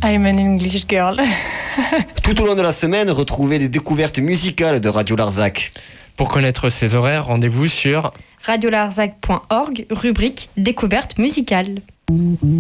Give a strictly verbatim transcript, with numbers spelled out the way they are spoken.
I'm an English girl. Tout au long de la semaine, retrouvez les découvertes musicales de Radio Larzac. Pour connaître ses horaires, rendez-vous sur radio larzac point org, rubrique découverte musicale.